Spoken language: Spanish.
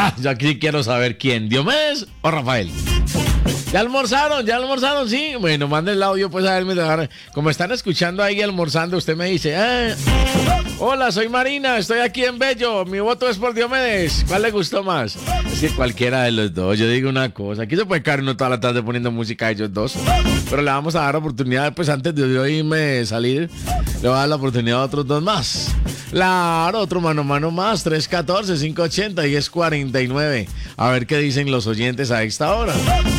Yo aquí quiero saber quién, Diomedes o Rafael. ¿Ya almorzaron, sí? Bueno, manden el audio, pues a ver, como están escuchando ahí almorzando, usted me dice, hola, soy Marina, estoy aquí en Bello, mi voto es por Diomedes. ¿Cuál le gustó más? Es que cualquiera de los dos, yo digo una cosa, aquí se puede quedar uno toda la tarde poniendo música a ellos dos, pero le vamos a dar oportunidad, pues antes de irme salir, le voy a dar la oportunidad a otros dos más. Claro, otro mano a mano más, 314-580-1049. A ver qué dicen los oyentes a esta hora.